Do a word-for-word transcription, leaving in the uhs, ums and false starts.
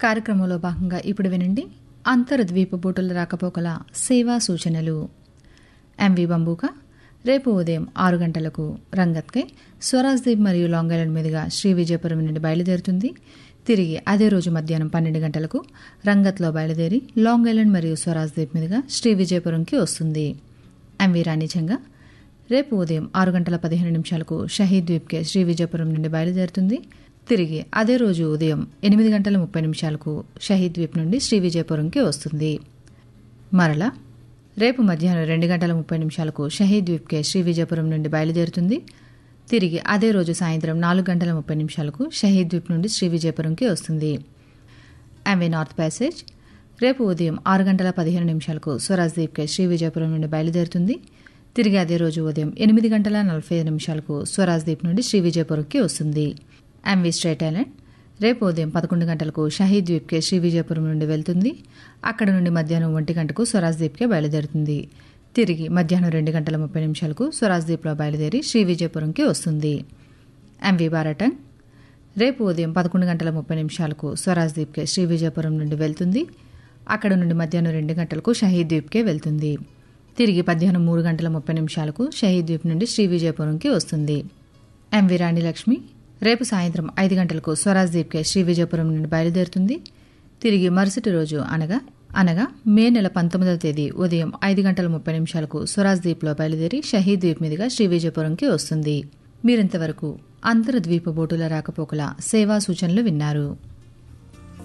కార్యక్రమంలో భాగంగా ఇప్పుడు వినండి అంతర్ద్వీప బోటుల రాకపోకల సేవా సూచనలు. ఎంవి బంబూకా రేపు ఉదయం ఆరు గంటలకు రంగత్కై స్వరాజ్ ద్వీప్ మరియు లాంగ్ ఐలాండ్ మీదుగా శ్రీ విజయపురం నుండి బయలుదేరుతుంది. తిరిగి అదే రోజు మధ్యాహ్నం పన్నెండు గంటలకు రంగత్లో బయలుదేరి లాంగ్ ఐలాండ్ మరియు స్వరాజ్ ద్వీప్ మీదుగా శ్రీ విజయపురంకి వస్తుంది. ఎంవి రాణిజంగా రేపు ఉదయం ఆరు గంటల పదిహేను నిమిషాలకు షహీద్ ద్వీప్కే శ్రీ విజయపురం నుండి బయలుదేరుతుంది. తిరిగి అదే రోజు ఉదయం ఎనిమిది గంటల ముప్పై నిమిషాలకు షహీద్ ద్వీప్ నుండి శ్రీ విజయపురంకి వస్తుంది. మరలా రేపు మధ్యాహ్నం రెండు గంటల ముప్పై నిమిషాలకు షహీద్ ద్వీప్కే శ్రీ విజయపురం నుండి బయలుదేరుతుంది. తిరిగి అదే రోజు సాయంత్రం నాలుగు గంటల ముప్పై నిమిషాలకు షహీద్ ద్వీప్ నుండి శ్రీ విజయపురంకి వస్తుంది. ఎంవి నార్త్ ప్యాసేజ్ రేపు ఉదయం ఆరు గంటల పదిహేను నిమిషాలకు స్వరాజ్ ద్వీప్కే శ్రీ విజయపురం నుండి బయలుదేరుతుంది. తిరిగి అదే రోజు ఉదయం ఎనిమిది గంటల నలభై ఐదు నిమిషాలకు స్వరాజ్ ద్వీప్ నుండి శ్రీ విజయపురంకి వస్తుంది. ఎంవి స్ట్రైట్ ఐలాండ్ రేపు ఉదయం పదకొండు గంటలకు షహీద్ ద్వీప్కే శ్రీ విజయపురం నుండి వెళ్తుంది. అక్కడ నుండి మధ్యాహ్నం ఒంటి గంటకు స్వరాజ్ ద్వీప్కే బయలుదేరుతుంది. తిరిగి మధ్యాహ్నం రెండు గంటల ముప్పై నిమిషాలకు స్వరాజ్ ద్వీప్లో బయలుదేరి శ్రీ విజయపురంకి వస్తుంది. ఎంవి బారాటంగ్ రేపు ఉదయం పదకొండు గంటల ముప్పై నిమిషాలకు స్వరాజ్ ద్వీప్కే శ్రీ విజయపురం నుండి వెళ్తుంది. అక్కడ నుండి మధ్యాహ్నం రెండు గంటలకు షహీద్ ద్వీప్కే వెళ్తుంది. తిరిగి మధ్యాహ్నం మూడు గంటల ముప్పై నిమిషాలకు షహీద్ ద్వీప్ నుండి శ్రీ విజయపురంకి వస్తుంది. ఎంవి రాణి లక్ష్మి రేపు సాయంత్రం ఐదు గంటలకు స్వరాజ్ ద్వీప్కే శ్రీ విజయపురం నుండి బయలుదేరుతుంది. తిరిగి మరుసటి రోజు అనగా అనగా మే నెల పంతొమ్మిదవ తేదీ ఉదయం ఐదు గంటల ముప్పై నిమిషాలకు స్వరాజ్ ద్వీప్లో బయలుదేరి షహీద్ ద్వీప్ మీదుగా శ్రీ విజయపురంకి వస్తుంది. మీరింతవరకు అంతర్ద్వీప బోటుల రాకపోకల సేవా సూచనలు విన్నారు.